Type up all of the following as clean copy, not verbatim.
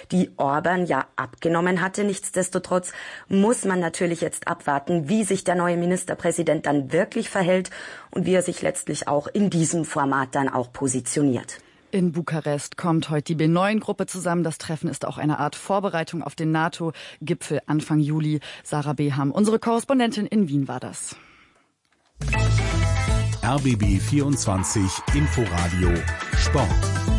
die Orban ja abgenommen hatte. Nichtsdestotrotz muss man natürlich jetzt abwarten, wie sich der neue Ministerpräsident dann wirklich verhält und wie er sich letztlich auch in diesem Format dann auch positioniert. In Bukarest kommt heute die B9-Gruppe zusammen. Das Treffen ist auch eine Art Vorbereitung auf den NATO-Gipfel Anfang Juli. Sarah Beham, unsere Korrespondentin in Wien, war das. RBB 24 Inforadio Sport.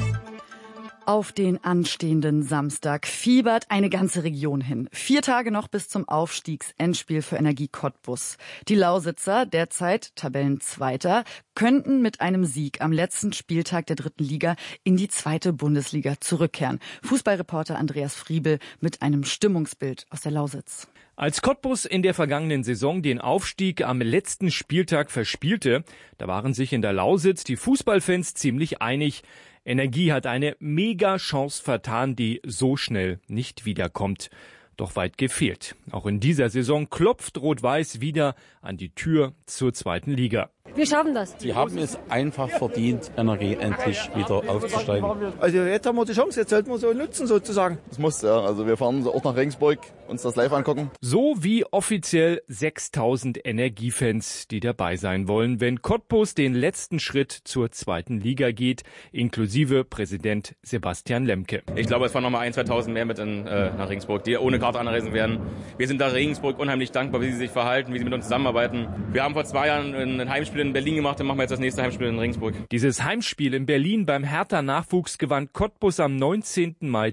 Auf den anstehenden Samstag fiebert eine ganze Region hin. 4 Tage noch bis zum Aufstiegsendspiel für Energie Cottbus. Die Lausitzer, derzeit Tabellenzweiter, könnten mit einem Sieg am letzten Spieltag der 3. Liga in die 2. Bundesliga zurückkehren. Fußballreporter Andreas Friebel mit einem Stimmungsbild aus der Lausitz. Als Cottbus in der vergangenen Saison den Aufstieg am letzten Spieltag verspielte, da waren sich in der Lausitz die Fußballfans ziemlich einig. Energie hat eine Mega-Chance vertan, die so schnell nicht wiederkommt. Doch weit gefehlt. Auch in dieser Saison klopft Rot-Weiß wieder an die Tür zur 2. Liga. Wir schaffen das. Sie haben es einfach verdient, Energie endlich wieder aufzusteigen. Also jetzt haben wir die Chance, jetzt sollten wir so nutzen sozusagen. Das muss, ja. Also wir fahren auch nach Regensburg, uns das live angucken. So wie offiziell 6.000 Energiefans, die dabei sein wollen, wenn Cottbus den letzten Schritt zur 2. Liga geht, inklusive Präsident Sebastian Lemke. Ich glaube, es fahren noch mal 1.000, 2.000 mehr mit nach Regensburg, die ohne Karte anreisen werden. Wir sind da Regensburg unheimlich dankbar, wie sie sich verhalten, wie sie mit uns zusammenarbeiten. Wir haben vor 2 Jahren ein Heimspiel in Berlin gemacht, dann machen wir jetzt das nächste Heimspiel in Regensburg. Dieses Heimspiel in Berlin beim Hertha-Nachwuchs gewann Cottbus am 19. Mai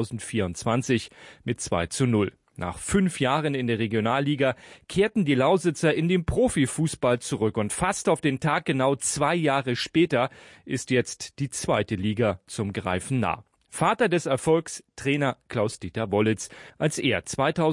2024 mit 2:0. Nach 5 Jahren in der Regionalliga kehrten die Lausitzer in den Profifußball zurück und fast auf den Tag genau 2 Jahre später ist jetzt die 2. Liga zum Greifen nah. Vater des Erfolgs, Trainer Klaus-Dieter Wollitz. Als er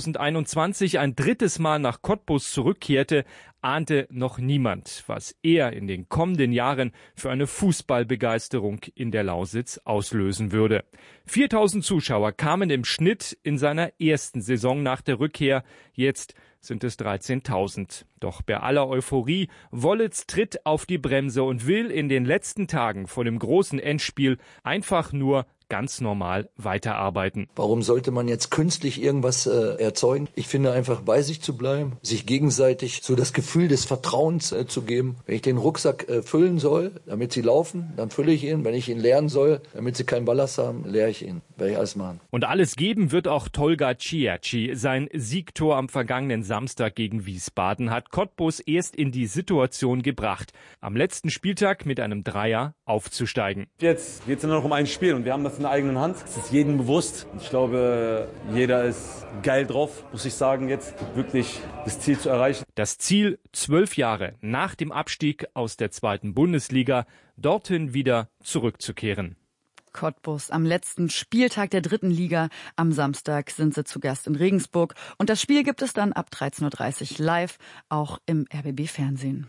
2021 ein 3. Mal nach Cottbus zurückkehrte, ahnte noch niemand, was er in den kommenden Jahren für eine Fußballbegeisterung in der Lausitz auslösen würde. 4.000 Zuschauer kamen im Schnitt in seiner ersten Saison nach der Rückkehr. Jetzt sind es 13.000. Doch bei aller Euphorie, Wollitz tritt auf die Bremse und will in den letzten Tagen vor dem großen Endspiel einfach nur ganz normal weiterarbeiten. Warum sollte man jetzt künstlich irgendwas erzeugen? Ich finde einfach, bei sich zu bleiben, sich gegenseitig so das Gefühl des Vertrauens zu geben. Wenn ich den Rucksack füllen soll, damit sie laufen, dann fülle ich ihn. Wenn ich ihn leeren soll, damit sie keinen Ballast haben, leere ich ihn. Werde ich alles machen. Und alles geben wird auch Tolga Cierci. Sein Siegtor am vergangenen Samstag gegen Wiesbaden hat Cottbus erst in die Situation gebracht, am letzten Spieltag mit einem Dreier aufzusteigen. Jetzt geht es nur noch um ein Spiel und wir haben das in der eigenen Hand. Es ist jedem bewusst. Ich glaube, jeder ist geil drauf, muss ich sagen, jetzt wirklich das Ziel zu erreichen. Das Ziel, 12 Jahre nach dem Abstieg aus der 2. Bundesliga, dorthin wieder zurückzukehren. Cottbus am letzten Spieltag der 3. Liga. Am Samstag sind sie zu Gast in Regensburg. Und das Spiel gibt es dann ab 13.30 Uhr live, auch im RBB-Fernsehen.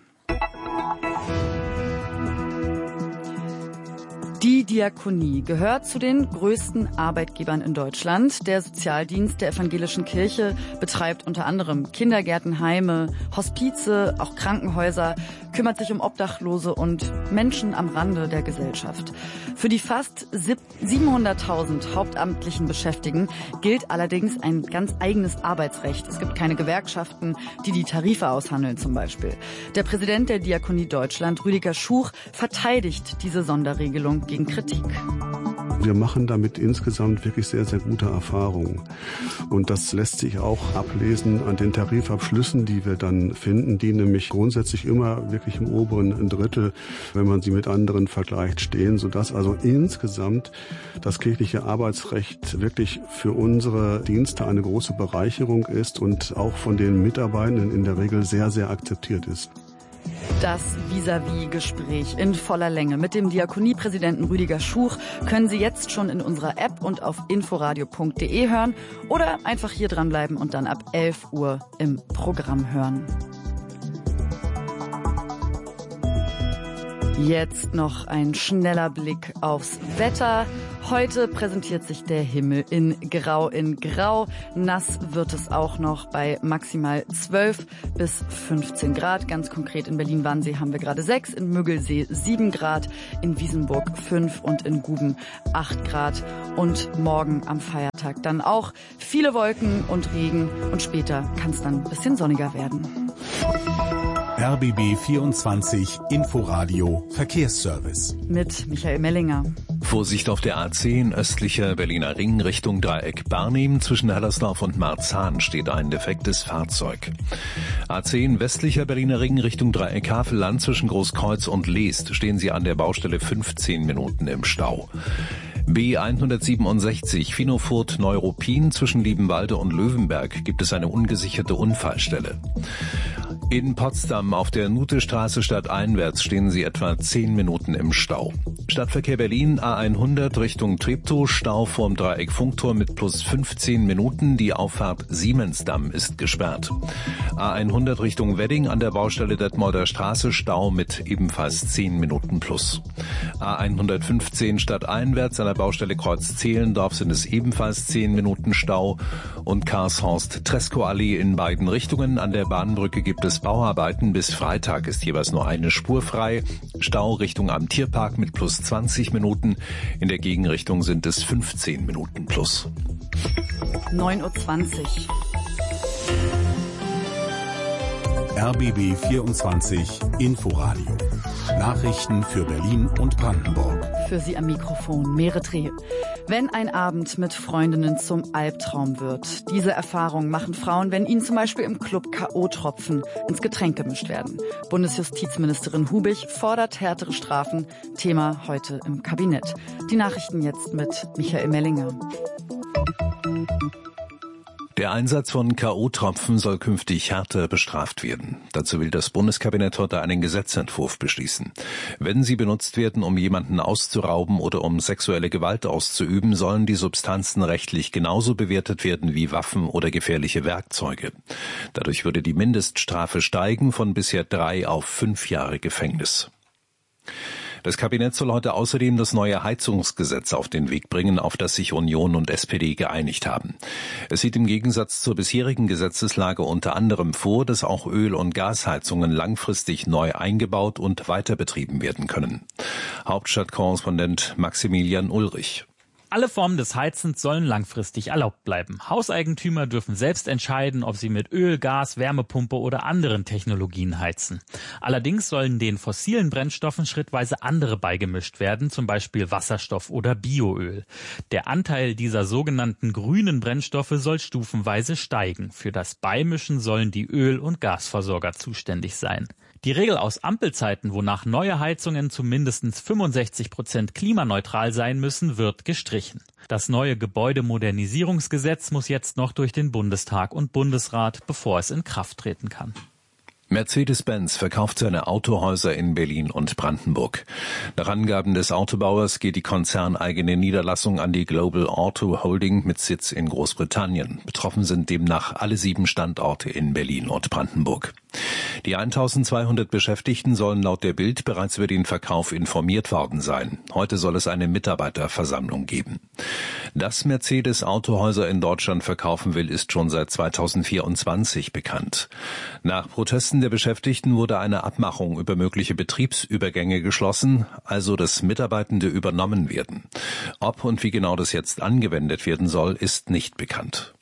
Die Diakonie gehört zu den größten Arbeitgebern in Deutschland. Der Sozialdienst der evangelischen Kirche betreibt unter anderem Kindergärten, Heime, Hospize, auch Krankenhäuser, kümmert sich um Obdachlose und Menschen am Rande der Gesellschaft. Für die fast 700.000 hauptamtlichen Beschäftigten gilt allerdings ein ganz eigenes Arbeitsrecht. Es gibt keine Gewerkschaften, die die Tarife aushandeln zum Beispiel. Der Präsident der Diakonie Deutschland, Rüdiger Schuch, verteidigt diese Sonderregelung gegen Kritik. Wir machen damit insgesamt wirklich sehr, sehr gute Erfahrungen. Und das lässt sich auch ablesen an den Tarifabschlüssen, die wir dann finden, die nämlich grundsätzlich immer wirklich im oberen Drittel, wenn man sie mit anderen vergleicht, stehen, sodass also insgesamt das kirchliche Arbeitsrecht wirklich für unsere Dienste eine große Bereicherung ist und auch von den Mitarbeitenden in der Regel sehr, sehr akzeptiert ist. Das Vis-à-vis-Gespräch in voller Länge mit dem Diakoniepräsidenten Rüdiger Schuch können Sie jetzt schon in unserer App und auf inforadio.de hören oder einfach hier dranbleiben und dann ab 11 Uhr im Programm hören. Jetzt noch ein schneller Blick aufs Wetter. Heute präsentiert sich der Himmel in Grau. Nass wird es auch noch bei maximal 12 bis 15 Grad. Ganz konkret in Berlin-Wannsee haben wir gerade 6, in Müggelsee 7 Grad, in Wiesenburg 5 und in Guben 8 Grad. Und morgen am Feiertag dann auch viele Wolken und Regen und später kann es dann ein bisschen sonniger werden. RBB 24 Inforadio Verkehrsservice. Mit Michael Mellinger. Vorsicht auf der A10 östlicher Berliner Ring Richtung Dreieck Barnim. Zwischen Hellersdorf und Marzahn steht ein defektes Fahrzeug. A10 westlicher Berliner Ring Richtung Dreieck Havelland. Zwischen Großkreuz und Leest stehen Sie an der Baustelle 15 Minuten im Stau. B167 Finofurt-Neuruppin zwischen Liebenwalde und Löwenberg gibt es eine ungesicherte Unfallstelle. In Potsdam auf der Nutestraße stadteinwärts stehen Sie etwa 10 Minuten im Stau. Stadtverkehr Berlin A100 Richtung Treptow, Stau vorm Dreieck Funkturm mit plus 15 Minuten. Die Auffahrt Siemensdamm ist gesperrt. A100 Richtung Wedding an der Baustelle Detmolder Straße, Stau mit ebenfalls 10 Minuten plus. A115 stadteinwärts an der Baustelle Kreuz-Zehlendorf sind es ebenfalls 10 Minuten Stau. Und Karlshorst-Treskow-Allee in beiden Richtungen. An der Bahnbrücke gibt es Bauarbeiten. Bis Freitag ist jeweils nur eine Spur frei. Stau Richtung am Tierpark mit plus 20 Minuten. In der Gegenrichtung sind es 15 Minuten plus. 9:20 Uhr. RBB 24 Inforadio. Nachrichten für Berlin und Brandenburg. Für Sie am Mikrofon Merit Reh. Wenn ein Abend mit Freundinnen zum Albtraum wird. Diese Erfahrung machen Frauen, wenn ihnen zum Beispiel im Club K.O.-Tropfen ins Getränk gemischt werden. Bundesjustizministerin Hubig fordert härtere Strafen. Thema heute im Kabinett. Die Nachrichten jetzt mit Michael Mellinger. Der Einsatz von K.O.-Tropfen soll künftig härter bestraft werden. Dazu will das Bundeskabinett heute einen Gesetzentwurf beschließen. Wenn sie benutzt werden, um jemanden auszurauben oder um sexuelle Gewalt auszuüben, sollen die Substanzen rechtlich genauso bewertet werden wie Waffen oder gefährliche Werkzeuge. Dadurch würde die Mindeststrafe steigen von bisher 3 auf 5 Jahre Gefängnis. Das Kabinett soll heute außerdem das neue Heizungsgesetz auf den Weg bringen, auf das sich Union und SPD geeinigt haben. Es sieht im Gegensatz zur bisherigen Gesetzeslage unter anderem vor, dass auch Öl- und Gasheizungen langfristig neu eingebaut und weiterbetrieben werden können. Hauptstadtkorrespondent Maximilian Ulrich. Alle Formen des Heizens sollen langfristig erlaubt bleiben. Hauseigentümer dürfen selbst entscheiden, ob sie mit Öl, Gas, Wärmepumpe oder anderen Technologien heizen. Allerdings sollen den fossilen Brennstoffen schrittweise andere beigemischt werden, zum Beispiel Wasserstoff oder Bioöl. Der Anteil dieser sogenannten grünen Brennstoffe soll stufenweise steigen. Für das Beimischen sollen die Öl- und Gasversorger zuständig sein. Die Regel aus Ampelzeiten, wonach neue Heizungen zu mindestens 65% klimaneutral sein müssen, wird gestrichen. Das neue Gebäudemodernisierungsgesetz muss jetzt noch durch den Bundestag und Bundesrat, bevor es in Kraft treten kann. Mercedes-Benz verkauft seine Autohäuser in Berlin und Brandenburg. Nach Angaben des Autobauers geht die konzerneigene Niederlassung an die Global Auto Holding mit Sitz in Großbritannien. Betroffen sind demnach alle 7 Standorte in Berlin und Brandenburg. Die 1200 Beschäftigten sollen laut der Bild bereits über den Verkauf informiert worden sein. Heute soll es eine Mitarbeiterversammlung geben. Dass Mercedes Autohäuser in Deutschland verkaufen will, ist schon seit 2024 bekannt. Nach Protesten der Beschäftigten wurde eine Abmachung über mögliche Betriebsübergänge geschlossen, also dass Mitarbeitende übernommen werden. Ob und wie genau das jetzt angewendet werden soll, ist nicht bekannt.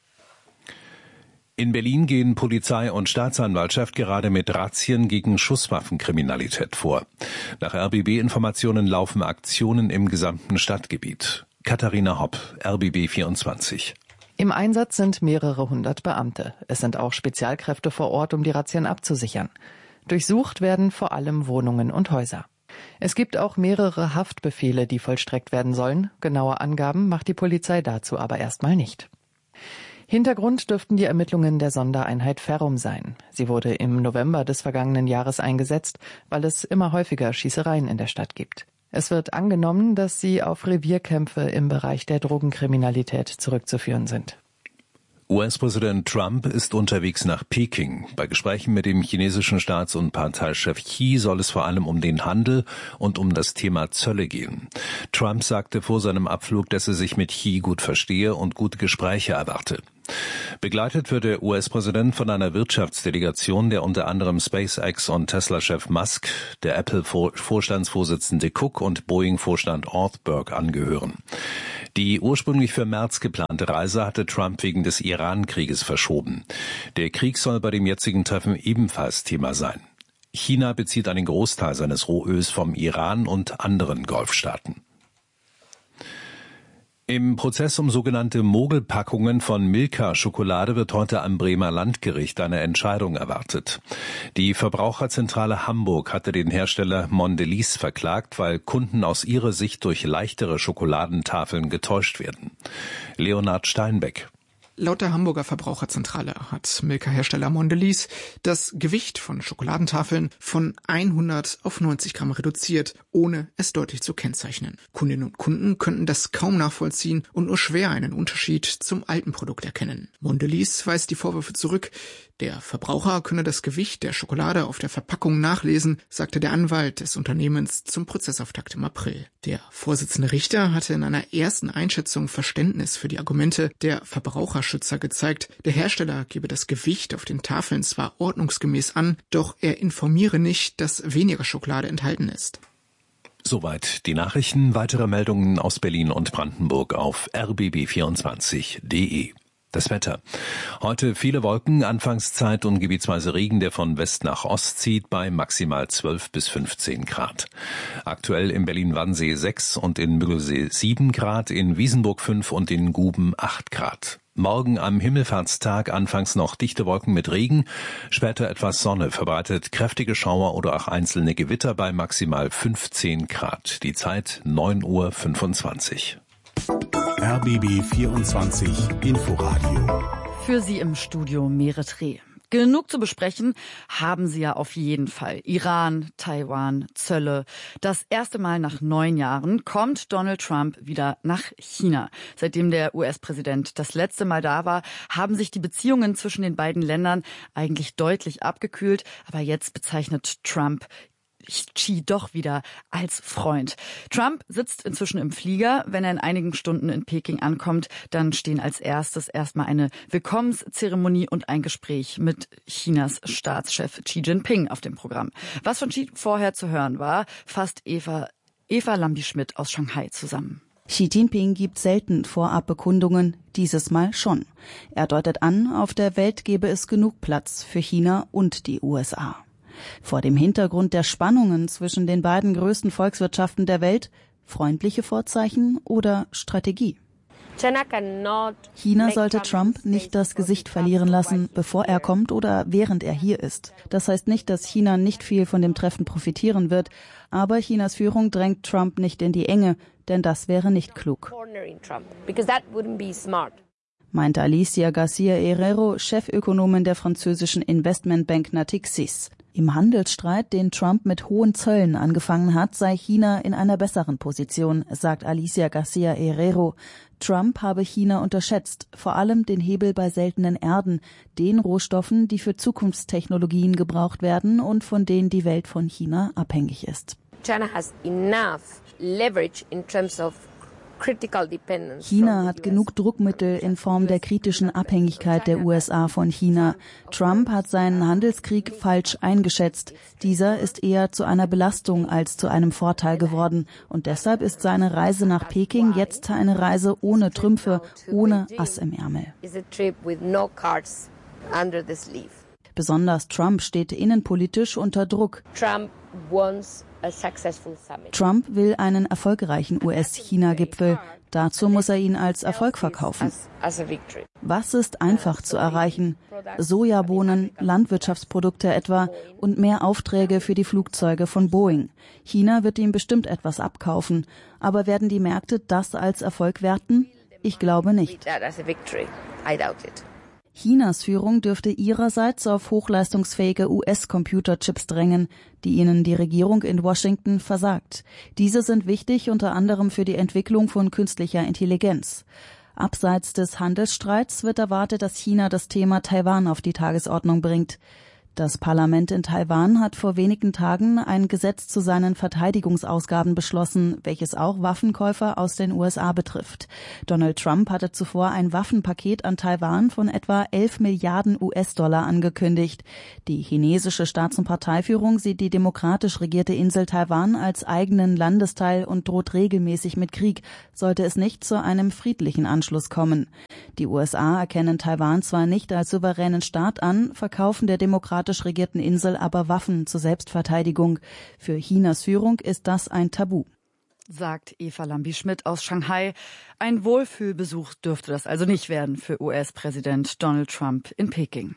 In Berlin gehen Polizei und Staatsanwaltschaft gerade mit Razzien gegen Schusswaffenkriminalität vor. Nach RBB-Informationen laufen Aktionen im gesamten Stadtgebiet. Katharina Hopp, RBB 24. Im Einsatz sind mehrere hundert Beamte. Es sind auch Spezialkräfte vor Ort, um die Razzien abzusichern. Durchsucht werden vor allem Wohnungen und Häuser. Es gibt auch mehrere Haftbefehle, die vollstreckt werden sollen. Genaue Angaben macht die Polizei dazu aber erstmal nicht. Hintergrund dürften die Ermittlungen der Sondereinheit Ferrum sein. Sie wurde im November des vergangenen Jahres eingesetzt, weil es immer häufiger Schießereien in der Stadt gibt. Es wird angenommen, dass sie auf Revierkämpfe im Bereich der Drogenkriminalität zurückzuführen sind. US-Präsident Trump ist unterwegs nach Peking. Bei Gesprächen mit dem chinesischen Staats- und Parteichef Xi soll es vor allem um den Handel und um das Thema Zölle gehen. Trump sagte vor seinem Abflug, dass er sich mit Xi gut verstehe und gute Gespräche erwarte. Begleitet wird der US-Präsident von einer Wirtschaftsdelegation, der unter anderem SpaceX und Tesla-Chef Musk, der Apple-Vorstandsvorsitzende Cook und Boeing-Vorstand Orthberg angehören. Die ursprünglich für März geplante Reise hatte Trump wegen des Iran-Krieges verschoben. Der Krieg soll bei dem jetzigen Treffen ebenfalls Thema sein. China bezieht einen Großteil seines Rohöls vom Iran und anderen Golfstaaten. Im Prozess um sogenannte Mogelpackungen von Milka-Schokolade wird heute am Bremer Landgericht eine Entscheidung erwartet. Die Verbraucherzentrale Hamburg hatte den Hersteller Mondelez verklagt, weil Kunden aus ihrer Sicht durch leichtere Schokoladentafeln getäuscht werden. Leonhard Steinbeck. Laut der Hamburger Verbraucherzentrale hat Milka-Hersteller Mondelez das Gewicht von Schokoladentafeln von 100 auf 90 Gramm reduziert, ohne es deutlich zu kennzeichnen. Kundinnen und Kunden könnten das kaum nachvollziehen und nur schwer einen Unterschied zum alten Produkt erkennen. Mondelez weist die Vorwürfe zurück. Der Verbraucher könne das Gewicht der Schokolade auf der Verpackung nachlesen, sagte der Anwalt des Unternehmens zum Prozessauftakt im April. Der Vorsitzende Richter hatte in einer ersten Einschätzung Verständnis für die Argumente der Verbraucherschützer gezeigt. Der Hersteller gebe das Gewicht auf den Tafeln zwar ordnungsgemäß an, doch er informiere nicht, dass weniger Schokolade enthalten ist. Soweit die Nachrichten. Weitere Meldungen aus Berlin und Brandenburg auf rbb24.de. Das Wetter. Heute viele Wolken, Anfangszeit und gebietsweise Regen, der von West nach Ost zieht, bei maximal 12 bis 15 Grad. Aktuell in Berlin-Wannsee 6 und in Müggelsee 7 Grad, in Wiesenburg 5 und in Guben 8 Grad. Morgen am Himmelfahrtstag anfangs noch dichte Wolken mit Regen, später etwas Sonne, verbreitet kräftige Schauer oder auch einzelne Gewitter bei maximal 15 Grad. Die Zeit 9:25 Uhr. RBB 24 Inforadio. Für Sie im Studio Meret Reh. Genug zu besprechen haben Sie ja auf jeden Fall. Iran, Taiwan, Zölle. Das erste Mal nach 9 Jahren kommt Donald Trump wieder nach China. Seitdem der US-Präsident das letzte Mal da war, haben sich die Beziehungen zwischen den beiden Ländern eigentlich deutlich abgekühlt. Aber jetzt bezeichnet Trump Xi doch wieder als Freund. Trump sitzt inzwischen im Flieger. Wenn er in einigen Stunden in Peking ankommt, dann stehen als erstes erstmal eine Willkommenszeremonie und ein Gespräch mit Chinas Staatschef Xi Jinping auf dem Programm. Was von Xi vorher zu hören war, fasst Eva Lambi-Schmidt aus Shanghai zusammen. Xi Jinping gibt selten Vorabbekundungen, dieses Mal schon. Er deutet an, auf der Welt gebe es genug Platz für China und die USA. Vor dem Hintergrund der Spannungen zwischen den beiden größten Volkswirtschaften der Welt, freundliche Vorzeichen oder Strategie? China sollte Trump nicht das Gesicht verlieren lassen, bevor er kommt oder während er hier ist. Das heißt nicht, dass China nicht viel von dem Treffen profitieren wird, aber Chinas Führung drängt Trump nicht in die Enge, denn das wäre nicht klug. Meinte Alicia Garcia Herrero, Chefökonomin der französischen Investmentbank Natixis. Im Handelsstreit, den Trump mit hohen Zöllen angefangen hat, sei China in einer besseren Position, sagt Alicia Garcia Herrero. Trump habe China unterschätzt, vor allem den Hebel bei seltenen Erden, den Rohstoffen, die für Zukunftstechnologien gebraucht werden und von denen die Welt von China abhängig ist. China hat genug Druckmittel in Form der kritischen Abhängigkeit der USA von China. Trump hat seinen Handelskrieg falsch eingeschätzt. Dieser ist eher zu einer Belastung als zu einem Vorteil geworden. Und deshalb ist seine Reise nach Peking jetzt eine Reise ohne Trümpfe, ohne Ass im Ärmel. Besonders Trump steht innenpolitisch unter Druck. Trump will einen erfolgreichen US-China-Gipfel. Dazu muss er ihn als Erfolg verkaufen. Was ist einfach zu erreichen? Sojabohnen, Landwirtschaftsprodukte etwa und mehr Aufträge für die Flugzeuge von Boeing. China wird ihm bestimmt etwas abkaufen. Aber werden die Märkte das als Erfolg werten? Ich glaube nicht. Chinas Führung dürfte ihrerseits auf hochleistungsfähige US-Computerchips drängen, die ihnen die Regierung in Washington versagt. Diese sind wichtig unter anderem für die Entwicklung von künstlicher Intelligenz. Abseits des Handelsstreits wird erwartet, dass China das Thema Taiwan auf die Tagesordnung bringt. Das Parlament in Taiwan hat vor wenigen Tagen ein Gesetz zu seinen Verteidigungsausgaben beschlossen, welches auch Waffenkäufer aus den USA betrifft. Donald Trump hatte zuvor ein Waffenpaket an Taiwan von etwa 11 Milliarden US-Dollar angekündigt. Die chinesische Staats- und Parteiführung sieht die demokratisch regierte Insel Taiwan als eigenen Landesteil und droht regelmäßig mit Krieg, sollte es nicht zu einem friedlichen Anschluss kommen. Die USA erkennen Taiwan zwar nicht als souveränen Staat an, verkaufen der demokratischen regierten Insel aber Waffen zur Selbstverteidigung. Für Chinas Führung ist das ein Tabu. Sagt Eva Lambi-Schmidt aus Shanghai. Ein Wohlfühlbesuch dürfte das also nicht werden für US-Präsident Donald Trump in Peking.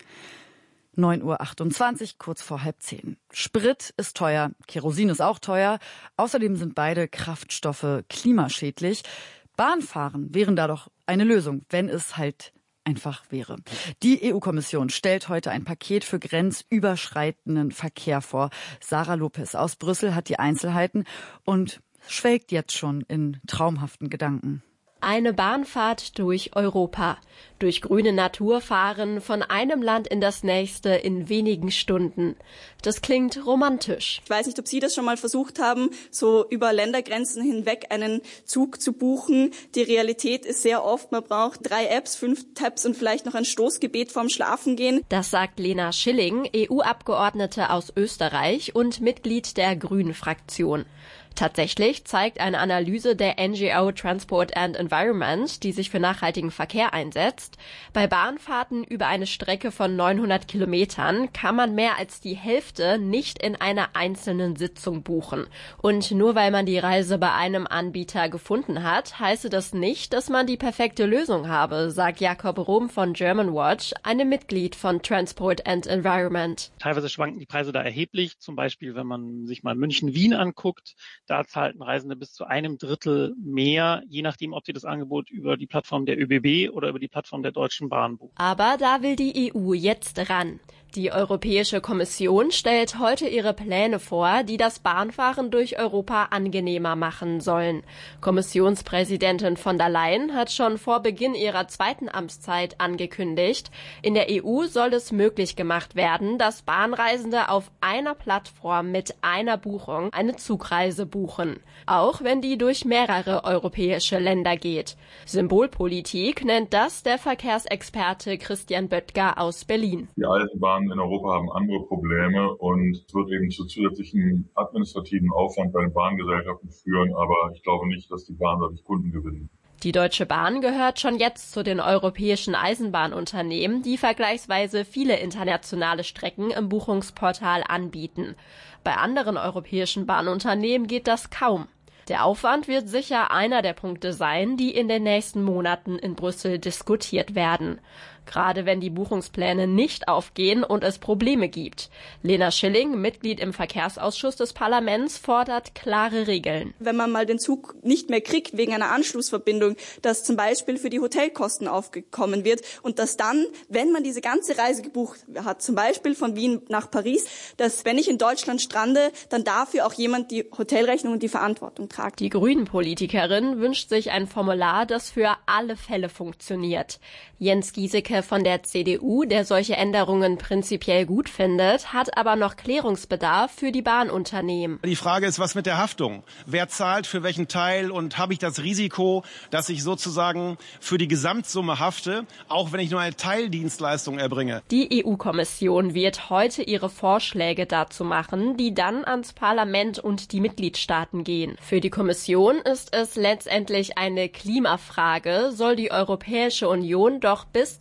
9:28 Uhr, kurz vor 9:30. Sprit ist teuer, Kerosin ist auch teuer. Außerdem sind beide Kraftstoffe klimaschädlich. Bahnfahren wären da doch eine Lösung, wenn es halt einfach wäre. Die EU-Kommission stellt heute ein Paket für grenzüberschreitenden Verkehr vor. Sarah Lopez aus Brüssel hat die Einzelheiten und schwelgt jetzt schon in traumhaften Gedanken. Eine Bahnfahrt durch Europa. Durch grüne Natur fahren, von einem Land in das nächste in wenigen Stunden. Das klingt romantisch. Ich weiß nicht, ob Sie das schon mal versucht haben, so über Ländergrenzen hinweg einen Zug zu buchen. Die Realität ist sehr oft, man braucht 3 Apps, 5 Tabs und vielleicht noch ein Stoßgebet vorm Schlafengehen. Das sagt Lena Schilling, EU-Abgeordnete aus Österreich und Mitglied der Grünen-Fraktion. Tatsächlich zeigt eine Analyse der NGO Transport and Environment, die sich für nachhaltigen Verkehr einsetzt, bei Bahnfahrten über eine Strecke von 900 Kilometern kann man mehr als die Hälfte nicht in einer einzelnen Sitzung buchen. Und nur weil man die Reise bei einem Anbieter gefunden hat, heiße das nicht, dass man die perfekte Lösung habe, sagt Jakob Rom von Germanwatch, einem Mitglied von Transport and Environment. Teilweise schwanken die Preise da erheblich, zum Beispiel wenn man sich mal München-Wien anguckt. Da zahlten Reisende bis zu 1/3 mehr, je nachdem, ob sie das Angebot über die Plattform der ÖBB oder über die Plattform der Deutschen Bahn buchen. Aber da will die EU jetzt ran. Die Europäische Kommission stellt heute ihre Pläne vor, die das Bahnfahren durch Europa angenehmer machen sollen. Kommissionspräsidentin von der Leyen hat schon vor Beginn ihrer zweiten Amtszeit angekündigt, in der EU soll es möglich gemacht werden, dass Bahnreisende auf einer Plattform mit einer Buchung eine Zugreise buchen, auch wenn die durch mehrere europäische Länder geht. Symbolpolitik nennt das der Verkehrsexperte Christian Böttger aus Berlin. Die Eisenbahn in Europa haben andere Probleme und es wird eben zu zusätzlichen administrativen Aufwand bei den Bahngesellschaften führen, aber ich glaube nicht, dass die Bahn dadurch Kunden gewinnen. Die Deutsche Bahn gehört schon jetzt zu den europäischen Eisenbahnunternehmen, die vergleichsweise viele internationale Strecken im Buchungsportal anbieten. Bei anderen europäischen Bahnunternehmen geht das kaum. Der Aufwand wird sicher einer der Punkte sein, die in den nächsten Monaten in Brüssel diskutiert werden. Gerade wenn die Buchungspläne nicht aufgehen und es Probleme gibt. Lena Schilling, Mitglied im Verkehrsausschuss des Parlaments, fordert klare Regeln. Wenn man mal den Zug nicht mehr kriegt wegen einer Anschlussverbindung, dass zum Beispiel für die Hotelkosten aufgekommen wird und dass dann, wenn man diese ganze Reise gebucht hat, zum Beispiel von Wien nach Paris, dass wenn ich in Deutschland strande, dann dafür auch jemand die Hotelrechnung und die Verantwortung tragt. Die Grünen-Politikerin wünscht sich ein Formular, das für alle Fälle funktioniert. Jens Giesecke von der CDU, der solche Änderungen prinzipiell gut findet, hat aber noch Klärungsbedarf für die Bahnunternehmen. Die Frage ist, was mit der Haftung? Wer zahlt für welchen Teil und habe ich das Risiko, dass ich sozusagen für die Gesamtsumme hafte, auch wenn ich nur eine Teildienstleistung erbringe? Die EU-Kommission wird heute ihre Vorschläge dazu machen, die dann ans Parlament und die Mitgliedstaaten gehen. Für die Kommission ist es letztendlich eine Klimafrage, soll die Europäische Union doch bis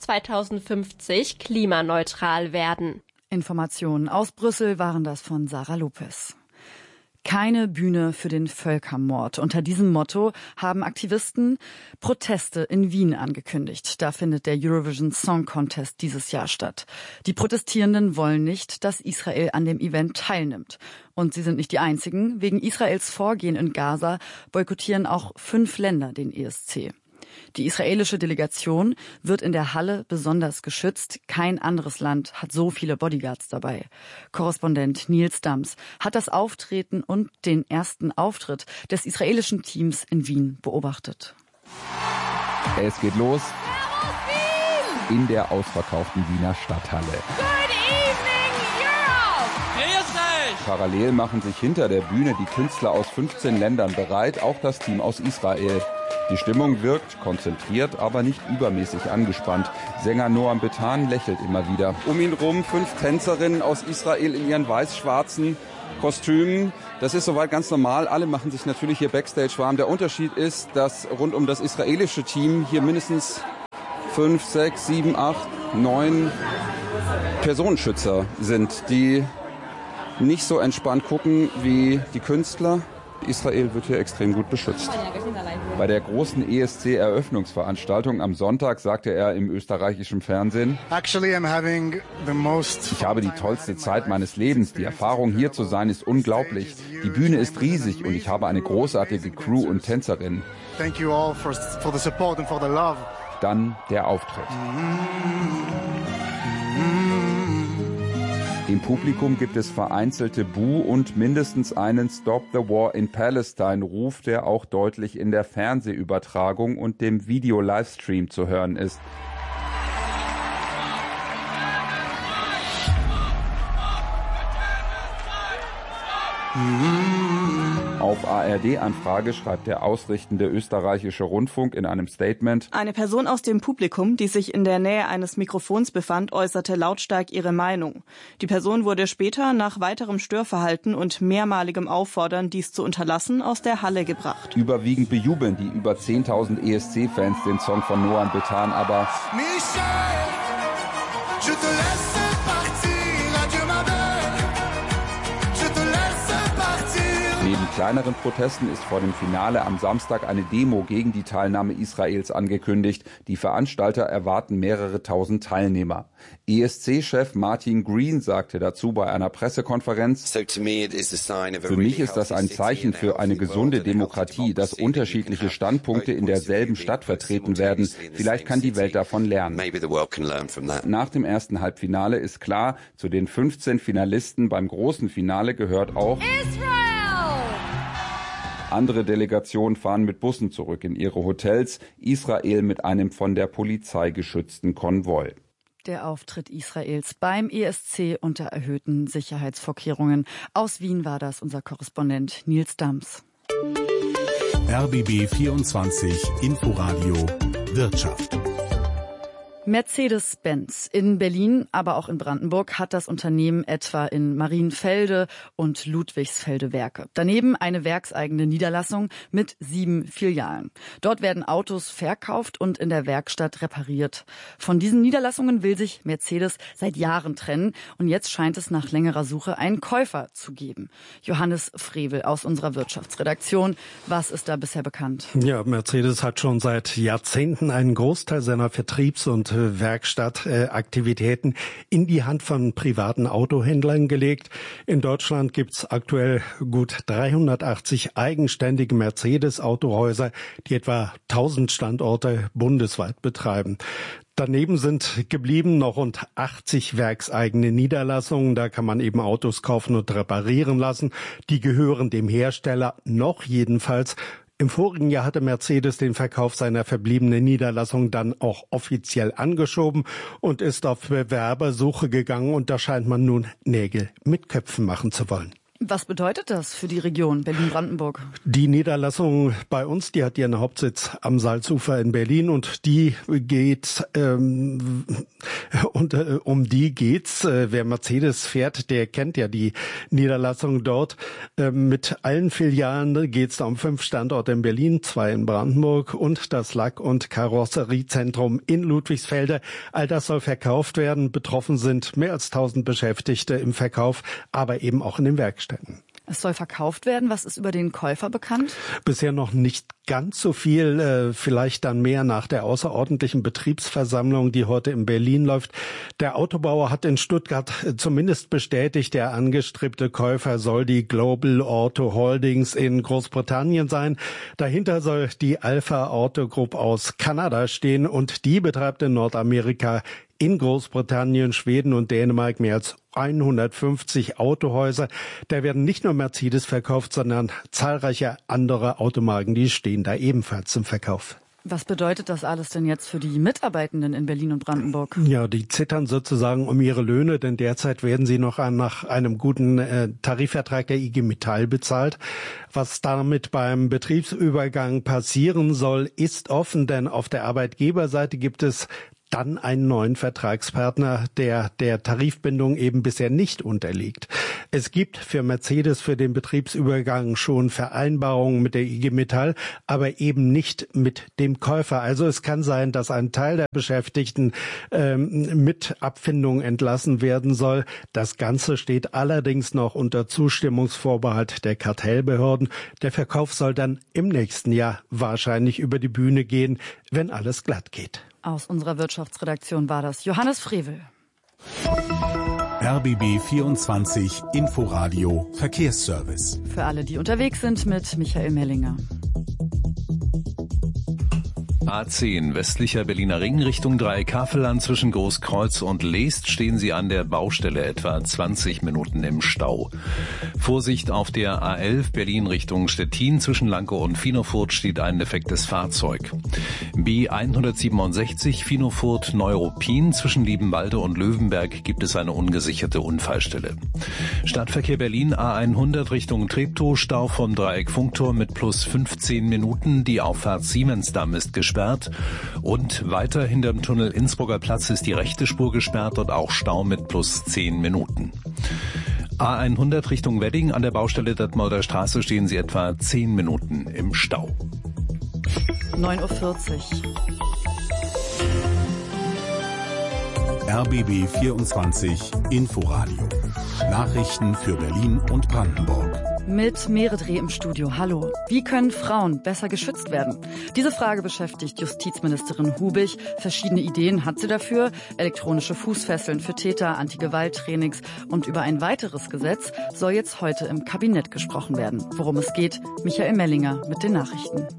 2050 klimaneutral werden. Informationen aus Brüssel waren das von Sarah Lopez. Keine Bühne für den Völkermord. Unter diesem Motto haben Aktivisten Proteste in Wien angekündigt. Da findet der Eurovision Song Contest dieses Jahr statt. Die Protestierenden wollen nicht, dass Israel an dem Event teilnimmt. Und sie sind nicht die einzigen. Wegen Israels Vorgehen in Gaza boykottieren auch 5 Länder den ESC. Die israelische Delegation wird in der Halle besonders geschützt. Kein anderes Land hat so viele Bodyguards dabei. Korrespondent Nils Dams hat das Auftreten und den ersten Auftritt des israelischen Teams in Wien beobachtet. Es geht los in der ausverkauften Wiener Stadthalle. Good evening, Europe! Grüß euch! Parallel machen sich hinter der Bühne die Künstler aus 15 Ländern bereit, auch das Team aus Israel. Die Stimmung wirkt konzentriert, aber nicht übermäßig angespannt. Sänger Noam Betan lächelt immer wieder. Um ihn rum 5 Tänzerinnen aus Israel in ihren weiß-schwarzen Kostümen. Das ist soweit ganz normal. Alle machen sich natürlich hier Backstage warm. Der Unterschied ist, dass rund um das israelische Team hier mindestens 5, 6, 7, 8, 9 Personenschützer sind, die nicht so entspannt gucken wie die Künstler. Israel wird hier extrem gut beschützt. Bei der großen ESC-Eröffnungsveranstaltung am Sonntag sagte er im österreichischen Fernsehen: Ich habe die tollste Zeit meines Lebens. Die Erfahrung, hier zu sein, ist unglaublich. Die Bühne ist riesig und ich habe eine großartige Crew und Tänzerinnen. Dann der Auftritt. Im Publikum gibt es vereinzelte Buh- und mindestens einen Stop the War in Palestine-Ruf, der auch deutlich in der Fernsehübertragung und dem Video-Livestream zu hören ist. Auf ARD-Anfrage schreibt der ausrichtende österreichische Rundfunk in einem Statement: Eine Person aus dem Publikum, die sich in der Nähe eines Mikrofons befand, äußerte lautstark ihre Meinung. Die Person wurde später nach weiterem Störverhalten und mehrmaligem Auffordern, dies zu unterlassen, aus der Halle gebracht. Überwiegend bejubeln die über 10.000 ESC-Fans den Song von Noam Betan, aber neben kleineren Protesten ist vor dem Finale am Samstag eine Demo gegen die Teilnahme Israels angekündigt. Die Veranstalter erwarten mehrere tausend Teilnehmer. ESC-Chef Martin Green sagte dazu bei einer Pressekonferenz: Für mich ist das ein Zeichen für eine gesunde Demokratie, dass unterschiedliche Standpunkte in derselben Stadt vertreten werden. Vielleicht kann die Welt davon lernen. Nach dem ersten Halbfinale ist klar, zu den 15 Finalisten beim großen Finale gehört auch Israel! Andere Delegationen fahren mit Bussen zurück in ihre Hotels, Israel mit einem von der Polizei geschützten Konvoi. Der Auftritt Israels beim ESC unter erhöhten Sicherheitsvorkehrungen. Aus Wien war das unser Korrespondent Nils Dams. RBB 24 Inforadio Wirtschaft. Mercedes-Benz in Berlin, aber auch in Brandenburg hat das Unternehmen etwa in Marienfelde und Ludwigsfelde Werke. Daneben eine werkseigene Niederlassung mit 7 Filialen. Dort werden Autos verkauft und in der Werkstatt repariert. Von diesen Niederlassungen will sich Mercedes seit Jahren trennen und jetzt scheint es nach längerer Suche einen Käufer zu geben. Johannes Frevel aus unserer Wirtschaftsredaktion. Was ist da bisher bekannt? Ja, Mercedes hat schon seit Jahrzehnten einen Großteil seiner Vertriebs- und Werkstattaktivitäten in die Hand von privaten Autohändlern gelegt. In Deutschland gibt's aktuell gut 380 eigenständige Mercedes-Autohäuser, die etwa 1000 Standorte bundesweit betreiben. Daneben sind geblieben noch rund 80 werkseigene Niederlassungen. Da kann man eben Autos kaufen und reparieren lassen. Die gehören dem Hersteller noch jedenfalls. Im vorigen Jahr hatte Mercedes den Verkauf seiner verbliebenen Niederlassung dann auch offiziell angeschoben und ist auf Bewerbersuche gegangen. Und da scheint man nun Nägel mit Köpfen machen zu wollen. Was bedeutet das für die Region Berlin-Brandenburg? Die Niederlassung bei uns, die hat ihren Hauptsitz am Salzufer in Berlin und die geht um die geht's. Wer Mercedes fährt, der kennt ja die Niederlassung dort. Mit allen Filialen geht's da um 5 Standorte in Berlin, 2 in Brandenburg und das Lack- und Karosseriezentrum in Ludwigsfelde. All das soll verkauft werden. Betroffen sind mehr als 1000 Beschäftigte im Verkauf, aber eben auch in den Werkstätten. Es soll verkauft werden. Was ist über den Käufer bekannt? Bisher noch nicht ganz so viel, vielleicht dann mehr nach der außerordentlichen Betriebsversammlung, die heute in Berlin läuft. Der Autobauer hat in Stuttgart zumindest bestätigt, der angestrebte Käufer soll die Global Auto Holdings in Großbritannien sein. Dahinter soll die Alpha Auto Group aus Kanada stehen und die betreibt in Nordamerika, in Großbritannien, Schweden und Dänemark mehr als 150 Autohäuser. Da werden nicht nur Mercedes verkauft, sondern zahlreiche andere Automarken, die stehen da ebenfalls zum Verkauf. Was bedeutet das alles denn jetzt für die Mitarbeitenden in Berlin und Brandenburg? Ja, die zittern sozusagen um ihre Löhne, denn derzeit werden sie noch nach einem guten Tarifvertrag der IG Metall bezahlt. Was damit beim Betriebsübergang passieren soll, ist offen, denn auf der Arbeitgeberseite gibt es dann einen neuen Vertragspartner, der Tarifbindung eben bisher nicht unterliegt. Es gibt für Mercedes für den Betriebsübergang schon Vereinbarungen mit der IG Metall, aber eben nicht mit dem Käufer. Also es kann sein, dass ein Teil der Beschäftigten mit Abfindung entlassen werden soll. Das Ganze steht allerdings noch unter Zustimmungsvorbehalt der Kartellbehörden. Der Verkauf soll dann im nächsten Jahr wahrscheinlich über die Bühne gehen, wenn alles glatt geht. Aus unserer Wirtschaftsredaktion war das Johannes Frevel. RBB 24 Inforadio Verkehrsservice. Für alle, die unterwegs sind, mit Michael Mellinger. A10 westlicher Berliner Ring Richtung Dreieck-Havelland zwischen Großkreuz und Leest stehen Sie an der Baustelle etwa 20 Minuten im Stau. Vorsicht auf der A11 Berlin Richtung Stettin zwischen Lankow und Finofurt steht ein defektes Fahrzeug. B167 Finofurt-Neuruppin zwischen Liebenwalde und Löwenberg gibt es eine ungesicherte Unfallstelle. Stadtverkehr Berlin A100 Richtung Treptow, Stau vom Dreieck Funkturm mit plus 15 Minuten. Die Auffahrt Siemensdamm ist gesperrt. Und weiter hinterm Tunnel Innsbrucker Platz ist die rechte Spur gesperrt und auch Stau mit plus 10 Minuten. A100 Richtung Wedding an der Baustelle Detmolder Straße stehen Sie etwa 10 Minuten im Stau. 9:40 Uhr. RBB 24 Inforadio. Nachrichten für Berlin und Brandenburg. Mit Meredreh im Studio. Hallo. Wie können Frauen besser geschützt werden? Diese Frage beschäftigt Justizministerin Hubig. Verschiedene Ideen hat sie dafür. Elektronische Fußfesseln für Täter, Anti-Gewalt-Trainings und über ein weiteres Gesetz soll jetzt heute im Kabinett gesprochen werden. Worum es geht, Michael Mellinger mit den Nachrichten.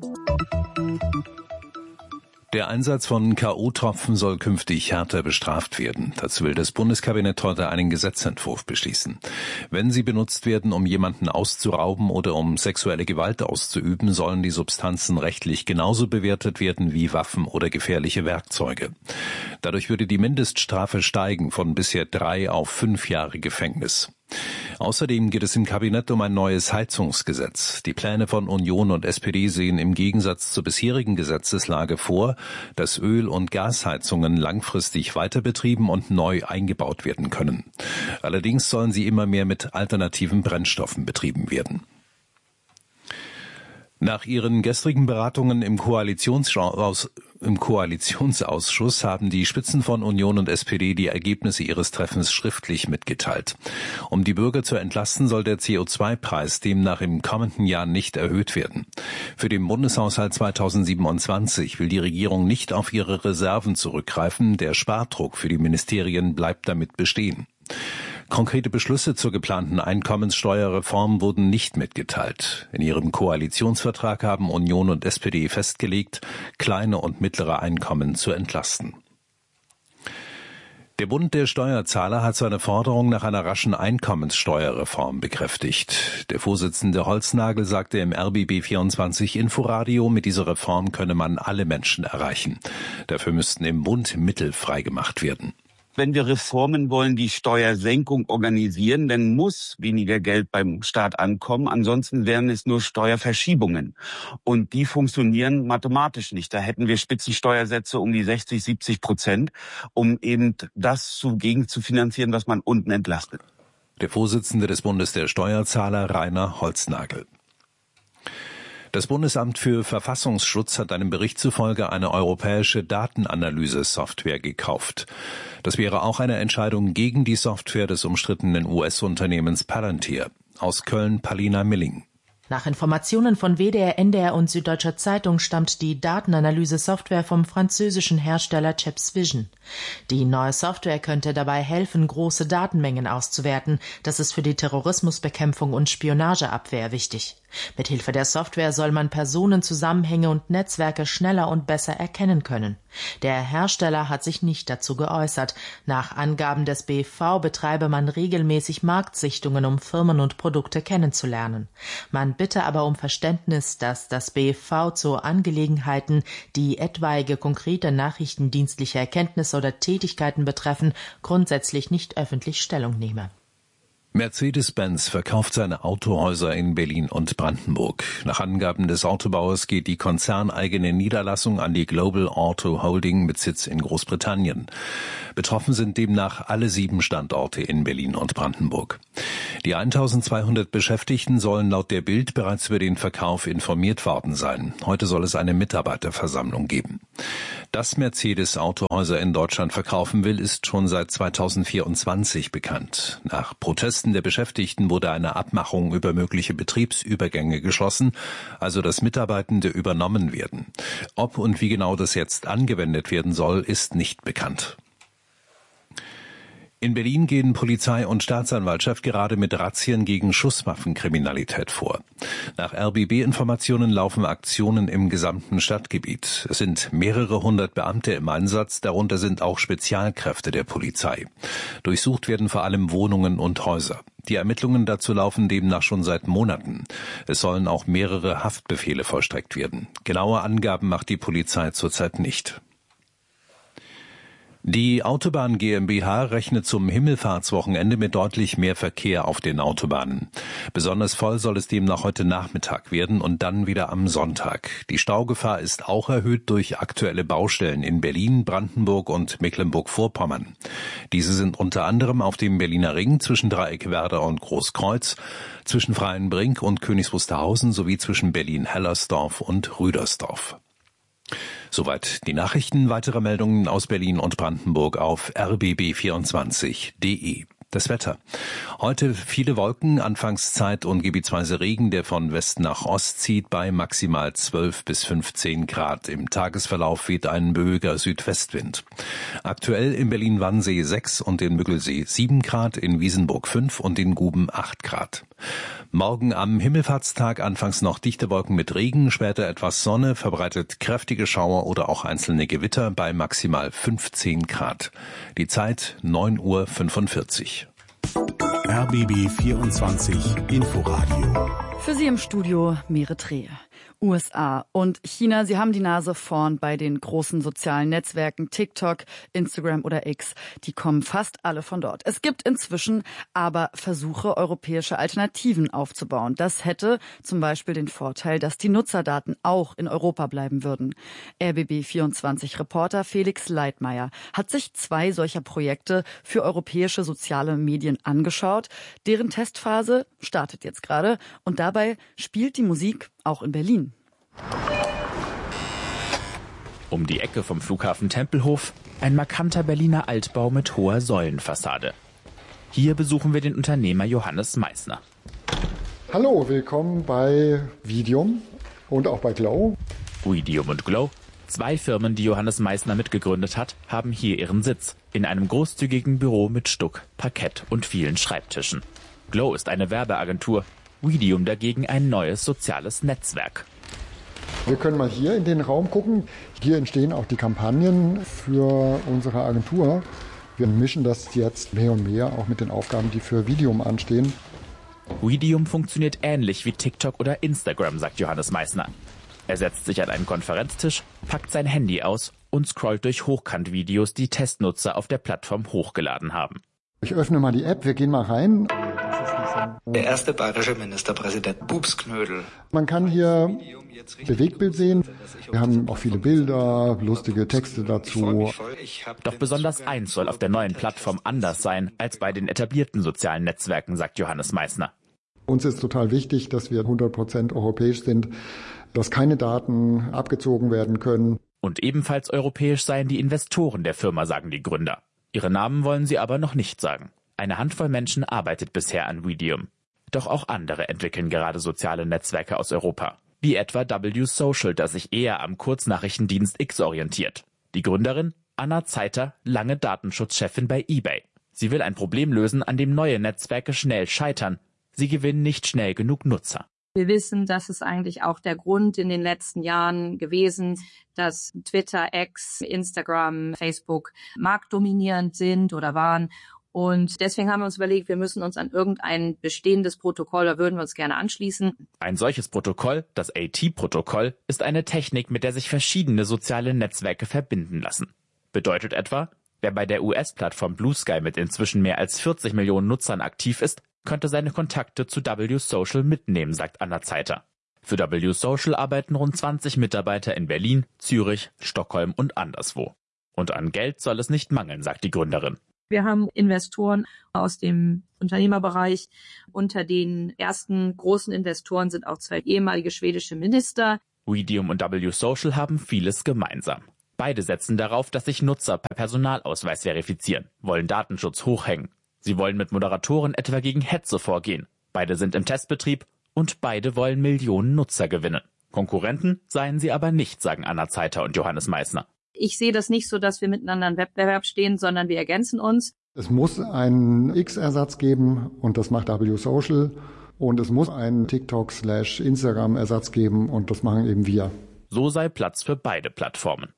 Der Einsatz von K.O.-Tropfen soll künftig härter bestraft werden. Dazu will das Bundeskabinett heute einen Gesetzentwurf beschließen. Wenn sie benutzt werden, um jemanden auszurauben oder um sexuelle Gewalt auszuüben, sollen die Substanzen rechtlich genauso bewertet werden wie Waffen oder gefährliche Werkzeuge. Dadurch würde die Mindeststrafe steigen von bisher 3 auf 5 Jahre Gefängnis. Außerdem geht es im Kabinett um ein neues Heizungsgesetz. Die Pläne von Union und SPD sehen im Gegensatz zur bisherigen Gesetzeslage vor, dass Öl- und Gasheizungen langfristig weiter betrieben und neu eingebaut werden können. Allerdings sollen sie immer mehr mit alternativen Brennstoffen betrieben werden. Nach ihren gestrigen Beratungen im Koalitionsausschuss haben die Spitzen von Union und SPD die Ergebnisse ihres Treffens schriftlich mitgeteilt. Um die Bürger zu entlasten, soll der CO2-Preis demnach im kommenden Jahr nicht erhöht werden. Für den Bundeshaushalt 2027 will die Regierung nicht auf ihre Reserven zurückgreifen. Der Spardruck für die Ministerien bleibt damit bestehen. Konkrete Beschlüsse zur geplanten Einkommenssteuerreform wurden nicht mitgeteilt. In ihrem Koalitionsvertrag haben Union und SPD festgelegt, kleine und mittlere Einkommen zu entlasten. Der Bund der Steuerzahler hat seine Forderung nach einer raschen Einkommenssteuerreform bekräftigt. Der Vorsitzende Holznagel sagte im RBB 24 Inforadio, mit dieser Reform könne man alle Menschen erreichen. Dafür müssten im Bund Mittel freigemacht werden. Wenn wir Reformen wollen, die Steuersenkung organisieren, dann muss weniger Geld beim Staat ankommen. Ansonsten wären es nur Steuerverschiebungen. Und die funktionieren mathematisch nicht. Da hätten wir Spitzensteuersätze um die 60-70%, um eben das gegen zu finanzieren, was man unten entlastet. Der Vorsitzende des Bundes der Steuerzahler, Rainer Holznagel. Das Bundesamt für Verfassungsschutz hat einem Bericht zufolge eine europäische Datenanalyse-Software gekauft. Das wäre auch eine Entscheidung gegen die Software des umstrittenen US-Unternehmens Palantir. Aus Köln Palina Milling. Nach Informationen von WDR, NDR und Süddeutscher Zeitung stammt die Datenanalyse-Software vom französischen Hersteller ChapsVision. Die neue Software könnte dabei helfen, große Datenmengen auszuwerten. Das ist für die Terrorismusbekämpfung und Spionageabwehr wichtig. Mithilfe der Software soll man Personenzusammenhänge und Netzwerke schneller und besser erkennen können. Der Hersteller hat sich nicht dazu geäußert. Nach Angaben des BfV betreibe man regelmäßig Marktsichtungen, um Firmen und Produkte kennenzulernen. Man bitte aber um Verständnis, dass das BfV zu Angelegenheiten, die etwaige konkrete nachrichtendienstliche Erkenntnisse oder Tätigkeiten betreffen, grundsätzlich nicht öffentlich Stellung nehme. Mercedes-Benz verkauft seine Autohäuser in Berlin und Brandenburg. Nach Angaben des Autobauers geht die konzerneigene Niederlassung an die Global Auto Holding mit Sitz in Großbritannien. Betroffen sind demnach alle 7 Standorte in Berlin und Brandenburg. Die 1200 Beschäftigten sollen laut der Bild bereits über den Verkauf informiert worden sein. Heute soll es eine Mitarbeiterversammlung geben. Dass Mercedes Autohäuser in Deutschland verkaufen will, ist schon seit 2024 bekannt. Nach Protesten der Beschäftigten wurde eine Abmachung über mögliche Betriebsübergänge geschlossen, also dass Mitarbeitende übernommen werden. Ob und wie genau das jetzt angewendet werden soll, ist nicht bekannt. In Berlin gehen Polizei und Staatsanwaltschaft gerade mit Razzien gegen Schusswaffenkriminalität vor. Nach RBB-Informationen laufen Aktionen im gesamten Stadtgebiet. Es sind mehrere hundert Beamte im Einsatz, darunter sind auch Spezialkräfte der Polizei. Durchsucht werden vor allem Wohnungen und Häuser. Die Ermittlungen dazu laufen demnach schon seit Monaten. Es sollen auch mehrere Haftbefehle vollstreckt werden. Genaue Angaben macht die Polizei zurzeit nicht. Die Autobahn GmbH rechnet zum Himmelfahrtswochenende mit deutlich mehr Verkehr auf den Autobahnen. Besonders voll soll es demnach heute Nachmittag werden und dann wieder am Sonntag. Die Staugefahr ist auch erhöht durch aktuelle Baustellen in Berlin, Brandenburg und Mecklenburg-Vorpommern. Diese sind unter anderem auf dem Berliner Ring zwischen Dreieckwerder und Großkreuz, zwischen Freienbrink und Königs Wusterhausen sowie zwischen Berlin-Hellersdorf und Rüdersdorf. Soweit die Nachrichten. Weitere Meldungen aus Berlin und Brandenburg auf rbb24.de. Das Wetter. Heute viele Wolken, Anfangszeit und gebietsweise Regen, der von West nach Ost zieht, bei maximal 12 bis 15 Grad. Im Tagesverlauf weht ein böiger Südwestwind. Aktuell in Berlin-Wannsee 6 und in Müggelsee 7 Grad, in Wiesenburg 5 und in Guben 8 Grad. Morgen am Himmelfahrtstag anfangs noch dichte Wolken mit Regen, später etwas Sonne, verbreitet kräftige Schauer oder auch einzelne Gewitter bei maximal 15 Grad. Die Zeit 9:45 Uhr. RBB 24 Inforadio. Für Sie im Studio Meretre. USA und China, sie haben die Nase vorn bei den großen sozialen Netzwerken TikTok, Instagram oder X. Die kommen fast alle von dort. Es gibt inzwischen aber Versuche, europäische Alternativen aufzubauen. Das hätte zum Beispiel den Vorteil, dass die Nutzerdaten auch in Europa bleiben würden. RBB24-Reporter Felix Leitmeier hat sich 2 solcher Projekte für europäische soziale Medien angeschaut. Deren Testphase startet jetzt gerade und dabei spielt die Musik auch in Berlin. Um die Ecke vom Flughafen Tempelhof ein markanter Berliner Altbau mit hoher Säulenfassade. Hier besuchen wir den Unternehmer Johannes Meissner. Hallo, willkommen bei Videum und auch bei Glow. Videum und Glow, 2 Firmen, die Johannes Meissner mitgegründet hat, haben hier ihren Sitz in einem großzügigen Büro mit Stuck, Parkett und vielen Schreibtischen. Glow ist eine Werbeagentur, Videum dagegen ein neues soziales Netzwerk. Wir können mal hier in den Raum gucken. Hier entstehen auch die Kampagnen für unsere Agentur. Wir mischen das jetzt mehr und mehr auch mit den Aufgaben, die für Videum anstehen. Videum funktioniert ähnlich wie TikTok oder Instagram, sagt Johannes Meissner. Er setzt sich an einen Konferenztisch, packt sein Handy aus und scrollt durch Hochkant-Videos, die Testnutzer auf der Plattform hochgeladen haben. Ich öffne mal die App, wir gehen mal rein. Der erste bayerische Ministerpräsident Bubsknödel. Man kann hier Bewegtbild sehen. Wir haben auch viele Bilder, lustige Texte dazu. Doch besonders eins soll auf der neuen Plattform anders sein als bei den etablierten sozialen Netzwerken, sagt Johannes Meissner. Uns ist total wichtig, dass wir 100% europäisch sind, dass keine Daten abgezogen werden können. Und ebenfalls europäisch seien die Investoren der Firma, sagen die Gründer. Ihre Namen wollen sie aber noch nicht sagen. Eine Handvoll Menschen arbeitet bisher an Videum. Doch auch andere entwickeln gerade soziale Netzwerke aus Europa. Wie etwa W Social, das sich eher am Kurznachrichtendienst X orientiert. Die Gründerin, Anna Zeiter, lange Datenschutzchefin bei eBay. Sie will ein Problem lösen, an dem neue Netzwerke schnell scheitern. Sie gewinnen nicht schnell genug Nutzer. Wir wissen, das ist eigentlich auch der Grund in den letzten Jahren gewesen, dass Twitter, X, Instagram, Facebook marktdominierend sind oder waren. Und deswegen haben wir uns überlegt, wir müssen uns an irgendein bestehendes Protokoll, da würden wir uns gerne anschließen. Ein solches Protokoll, das AT-Protokoll, ist eine Technik, mit der sich verschiedene soziale Netzwerke verbinden lassen. Bedeutet etwa, wer bei der US-Plattform Blue Sky mit inzwischen mehr als 40 Millionen Nutzern aktiv ist, könnte seine Kontakte zu W-Social mitnehmen, sagt Anna Zeiter. Für W-Social arbeiten rund 20 Mitarbeiter in Berlin, Zürich, Stockholm und anderswo. Und an Geld soll es nicht mangeln, sagt die Gründerin. Wir haben Investoren aus dem Unternehmerbereich. Unter den ersten großen Investoren sind auch 2 ehemalige schwedische Minister. Medium und W-Social haben vieles gemeinsam. Beide setzen darauf, dass sich Nutzer per Personalausweis verifizieren, wollen Datenschutz hochhängen. Sie wollen mit Moderatoren etwa gegen Hetze vorgehen. Beide sind im Testbetrieb und beide wollen Millionen Nutzer gewinnen. Konkurrenten seien sie aber nicht, sagen Anna Zeiter und Johannes Meissner. Ich sehe das nicht so, dass wir miteinander im Wettbewerb stehen, sondern wir ergänzen uns. Es muss einen X-Ersatz geben und das macht W-Social. Und es muss einen TikTok/Instagram-Ersatz geben und das machen eben wir. So sei Platz für beide Plattformen.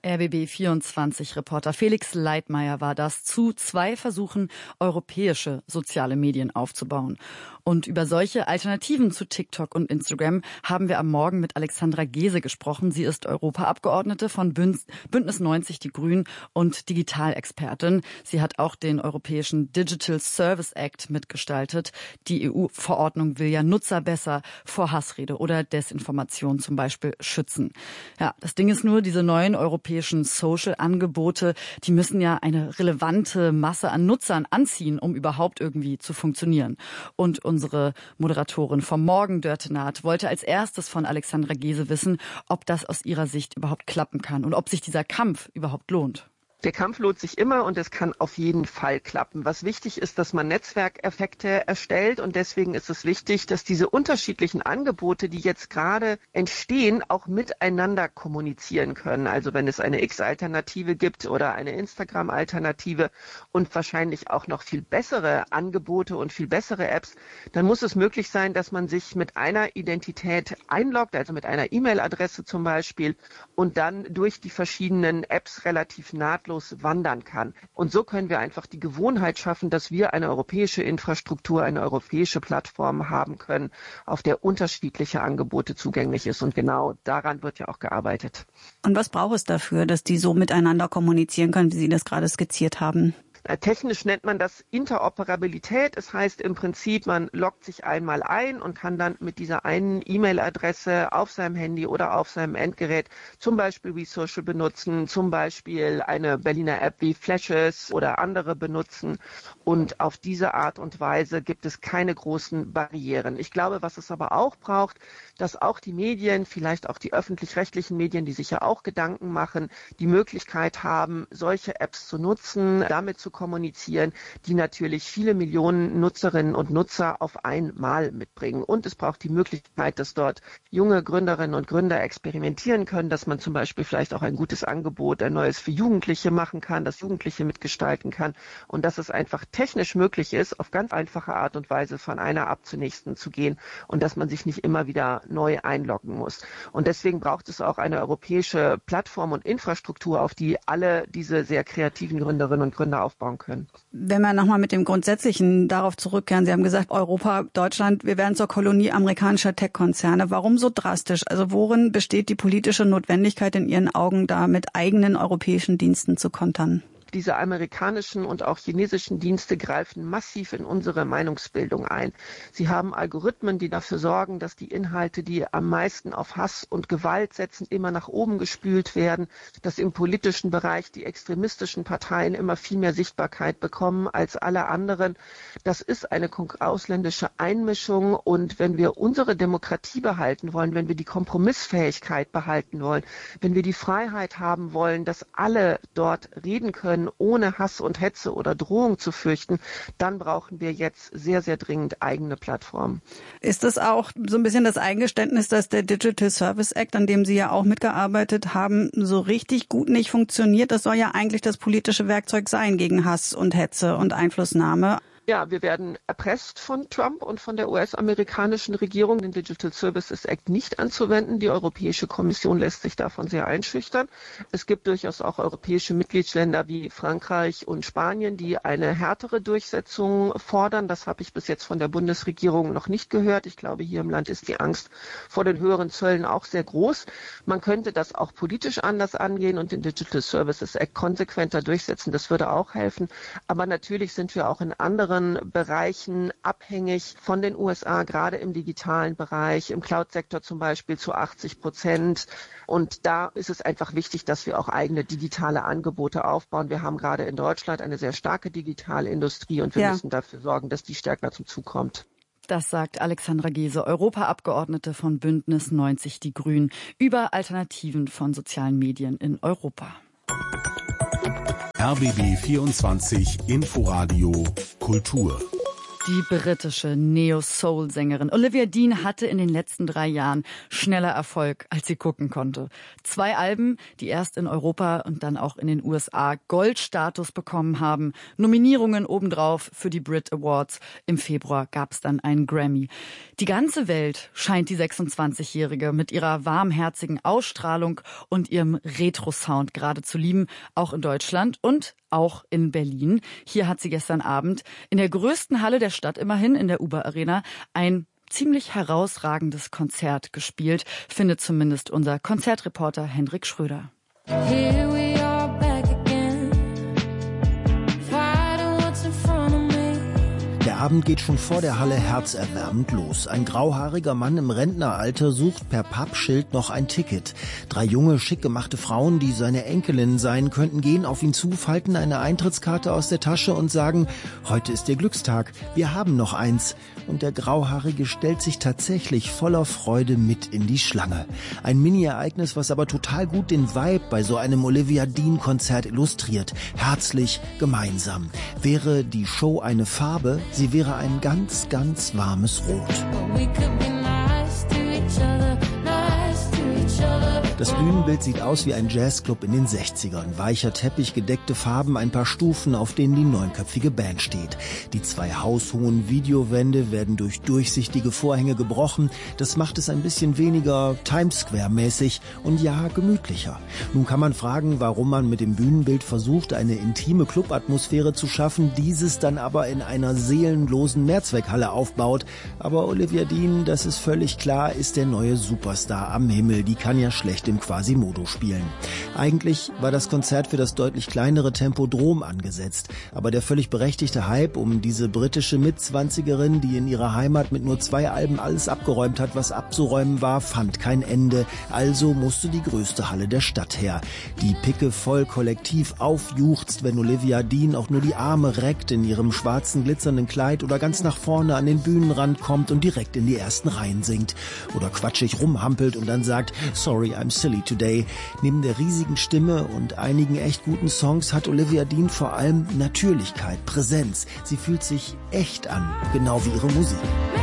RBB24-Reporter Felix Leitmeier war das zu 2 Versuchen, europäische soziale Medien aufzubauen. Und über solche Alternativen zu TikTok und Instagram haben wir am Morgen mit Alexandra Gese gesprochen. Sie ist Europaabgeordnete von Bündnis 90 Die Grünen und Digitalexpertin. Sie hat auch den europäischen Digital Service Act mitgestaltet. Die EU-Verordnung will ja Nutzer besser vor Hassrede oder Desinformation zum Beispiel schützen. Ja, das Ding ist nur, diese neuen europäischen Social-Angebote, die müssen ja eine relevante Masse an Nutzern anziehen, um überhaupt irgendwie zu funktionieren. Und unsere Moderatorin vom Morgen, Dörte Naht, wollte als erstes von Alexandra Gese wissen, ob das aus ihrer Sicht überhaupt klappen kann und ob sich dieser Kampf überhaupt lohnt. Der Kampf lohnt sich immer und es kann auf jeden Fall klappen. Was wichtig ist, dass man Netzwerkeffekte erstellt und deswegen ist es wichtig, dass diese unterschiedlichen Angebote, die jetzt gerade entstehen, auch miteinander kommunizieren können. Also wenn es eine X-Alternative gibt oder eine Instagram-Alternative und wahrscheinlich auch noch viel bessere Angebote und viel bessere Apps, dann muss es möglich sein, dass man sich mit einer Identität einloggt, also mit einer E-Mail-Adresse zum Beispiel und dann durch die verschiedenen Apps relativ nahtlos wandern kann. Und so können wir einfach die Gewohnheit schaffen, dass wir eine europäische Infrastruktur, eine europäische Plattform haben können, auf der unterschiedliche Angebote zugänglich ist. Und genau daran wird ja auch gearbeitet. Und was braucht es dafür, dass die so miteinander kommunizieren können, wie Sie das gerade skizziert haben? Technisch nennt man das Interoperabilität. Es heißt im Prinzip, man loggt sich einmal ein und kann dann mit dieser einen E-Mail-Adresse auf seinem Handy oder auf seinem Endgerät zum Beispiel WeSocial benutzen, zum Beispiel eine Berliner App wie Flashes oder andere benutzen. Und auf diese Art und Weise gibt es keine großen Barrieren. Ich glaube, was es aber auch braucht, dass auch die Medien, vielleicht auch die öffentlich-rechtlichen Medien, die sich ja auch Gedanken machen, die Möglichkeit haben, solche Apps zu nutzen, damit zu kommunizieren, die natürlich viele Millionen Nutzerinnen und Nutzer auf einmal mitbringen. Und es braucht die Möglichkeit, dass dort junge Gründerinnen und Gründer experimentieren können, dass man zum Beispiel vielleicht auch ein gutes Angebot, ein neues für Jugendliche machen kann, dass Jugendliche mitgestalten kann und dass es einfach technisch möglich ist, auf ganz einfache Art und Weise von einer App zur nächsten zu gehen und dass man sich nicht immer wieder neu einloggen muss. Und deswegen braucht es auch eine europäische Plattform und Infrastruktur, auf die alle diese sehr kreativen Gründerinnen und Gründer aufbauen können. Wenn wir nochmal mit dem Grundsätzlichen darauf zurückkehren, Sie haben gesagt, Europa, Deutschland, wir werden zur Kolonie amerikanischer Tech-Konzerne. Warum so drastisch? Also worin besteht die politische Notwendigkeit in Ihren Augen, da mit eigenen europäischen Diensten zu kontern? Diese amerikanischen und auch chinesischen Dienste greifen massiv in unsere Meinungsbildung ein. Sie haben Algorithmen, die dafür sorgen, dass die Inhalte, die am meisten auf Hass und Gewalt setzen, immer nach oben gespült werden, dass im politischen Bereich die extremistischen Parteien immer viel mehr Sichtbarkeit bekommen als alle anderen. Das ist eine ausländische Einmischung und wenn wir unsere Demokratie behalten wollen, wenn wir die Kompromissfähigkeit behalten wollen, wenn wir die Freiheit haben wollen, dass alle dort reden können, ohne Hass und Hetze oder Drohung zu fürchten, dann brauchen wir jetzt sehr, sehr dringend eigene Plattformen. Ist das auch so ein bisschen das Eingeständnis, dass der Digital Service Act, an dem Sie ja auch mitgearbeitet haben, so richtig gut nicht funktioniert? Das soll ja eigentlich das politische Werkzeug sein gegen Hass und Hetze und Einflussnahme. Ja, wir werden erpresst von Trump und von der US-amerikanischen Regierung, den Digital Services Act nicht anzuwenden. Die Europäische Kommission lässt sich davon sehr einschüchtern. Es gibt durchaus auch europäische Mitgliedsländer wie Frankreich und Spanien, die eine härtere Durchsetzung fordern. Das habe ich bis jetzt von der Bundesregierung noch nicht gehört. Ich glaube, hier im Land ist die Angst vor den höheren Zöllen auch sehr groß. Man könnte das auch politisch anders angehen und den Digital Services Act konsequenter durchsetzen. Das würde auch helfen. Aber natürlich sind wir auch in anderen Bereichen abhängig von den USA, gerade im digitalen Bereich, im Cloud-Sektor zum Beispiel zu 80%. Und da ist es einfach wichtig, dass wir auch eigene digitale Angebote aufbauen. Wir haben gerade in Deutschland eine sehr starke digitale Industrie und wir müssen dafür sorgen, dass die stärker zum Zug kommt. Das sagt Alexandra Gese, Europaabgeordnete von Bündnis 90 Die Grünen, über Alternativen von sozialen Medien in Europa. RBB 24 Inforadio Kultur. Die britische Neo-Soul-Sängerin Olivia Dean hatte in den letzten 3 Jahren schneller Erfolg, als sie gucken konnte. 2 Alben, die erst in Europa und dann auch in den USA Goldstatus bekommen haben. Nominierungen obendrauf für die Brit Awards. Im Februar gab es dann einen Grammy. Die ganze Welt scheint die 26-Jährige mit ihrer warmherzigen Ausstrahlung und ihrem Retro-Sound gerade zu lieben, auch in Deutschland und auch in Berlin. Hier hat sie gestern Abend in der größten Halle der Stadt, immerhin in der Uber Arena, ein ziemlich herausragendes Konzert gespielt, findet zumindest unser Konzertreporter Hendrik Schröder. Here we are back again. Fighting what's in front of me. Der Abend geht schon vor der Halle herzerwärmend los. Ein grauhaariger Mann im Rentneralter sucht per Pappschild noch ein Ticket. 3 junge, schick gemachte Frauen, die seine Enkelinnen sein könnten, gehen auf ihn zu, falten eine Eintrittskarte aus der Tasche und sagen, heute ist Ihr Glückstag, wir haben noch eins. Und der Grauhaarige stellt sich tatsächlich voller Freude mit in die Schlange. Ein Mini-Ereignis, was aber total gut den Vibe bei so einem Olivia Dean-Konzert illustriert. Herzlich, gemeinsam. Wäre die Show eine Farbe, sie wäre ein ganz, ganz warmes Rot. Das Bühnenbild sieht aus wie ein Jazzclub in den 60ern. Weicher Teppich, gedeckte Farben, ein paar Stufen, auf denen die 9-köpfige Band steht. Die 2 haushohen Videowände werden durch durchsichtige Vorhänge gebrochen. Das macht es ein bisschen weniger Times Square-mäßig und ja, gemütlicher. Nun kann man fragen, warum man mit dem Bühnenbild versucht, eine intime Clubatmosphäre zu schaffen, dieses dann aber in einer seelenlosen Mehrzweckhalle aufbaut. Aber Olivia Dean, das ist völlig klar, ist der neue Superstar am Himmel. Die kann ja schlecht im Quasimodo spielen. Eigentlich war das Konzert für das deutlich kleinere Tempodrom angesetzt, aber der völlig berechtigte Hype um diese britische Mitzwanzigerin, die in ihrer Heimat mit nur 2 Alben alles abgeräumt hat, was abzuräumen war, fand kein Ende. Also musste die größte Halle der Stadt her. Die Picke voll kollektiv aufjuchzt, wenn Olivia Dean auch nur die Arme reckt in ihrem schwarzen glitzernden Kleid oder ganz nach vorne an den Bühnenrand kommt und direkt in die ersten Reihen singt. Oder quatschig rumhampelt und dann sagt, sorry, I'm silly today. Neben der riesigen Stimme und einigen echt guten Songs hat Olivia Dean vor allem Natürlichkeit, Präsenz. Sie fühlt sich echt an, genau wie ihre Musik.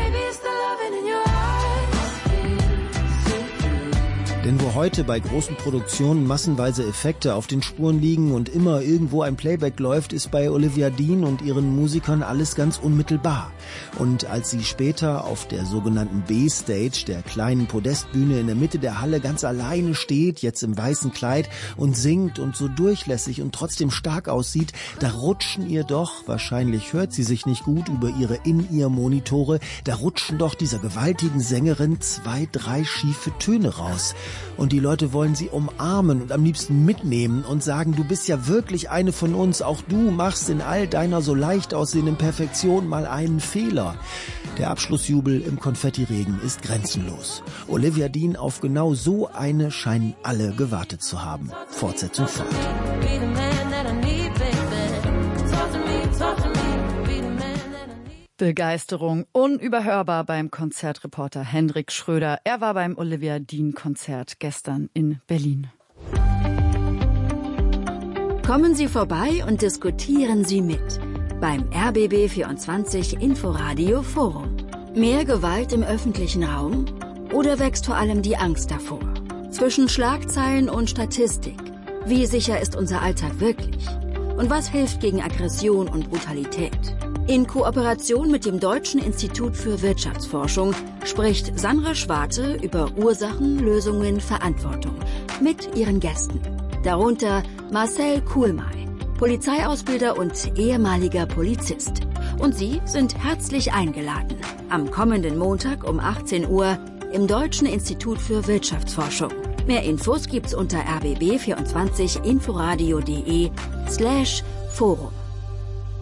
Denn wo heute bei großen Produktionen massenweise Effekte auf den Spuren liegen und immer irgendwo ein Playback läuft, ist bei Olivia Dean und ihren Musikern alles ganz unmittelbar. Und als sie später auf der sogenannten B-Stage, der kleinen Podestbühne in der Mitte der Halle, ganz alleine steht, jetzt im weißen Kleid und singt und so durchlässig und trotzdem stark aussieht, da rutschen ihr doch, wahrscheinlich hört sie sich nicht gut über ihre In-Ear-Monitore, da rutschen doch dieser gewaltigen Sängerin 2, 3 schiefe Töne raus. Und die Leute wollen sie umarmen und am liebsten mitnehmen und sagen, du bist ja wirklich eine von uns, auch du machst in all deiner so leicht aussehenden Perfektion mal einen Fehler. Der Abschlussjubel im Konfettiregen ist grenzenlos. Olivia Dean, auf genau so eine scheinen alle gewartet zu haben. Fortsetzung folgt. Begeisterung unüberhörbar beim Konzertreporter Hendrik Schröder. Er war beim Olivia Dean-Konzert gestern in Berlin. Kommen Sie vorbei und diskutieren Sie mit beim RBB 24 Inforadio Forum. Mehr Gewalt im öffentlichen Raum? Oder wächst vor allem die Angst davor? Zwischen Schlagzeilen und Statistik. Wie sicher ist unser Alltag wirklich? Und was hilft gegen Aggression und Brutalität? In Kooperation mit dem Deutschen Institut für Wirtschaftsforschung spricht Sandra Schwarte über Ursachen, Lösungen, Verantwortung mit ihren Gästen. Darunter Marcel Kuhlmay, Polizeiausbilder und ehemaliger Polizist. Und Sie sind herzlich eingeladen. Am kommenden Montag um 18 Uhr im Deutschen Institut für Wirtschaftsforschung. Mehr Infos gibt's unter rbb24inforadio.de/forum.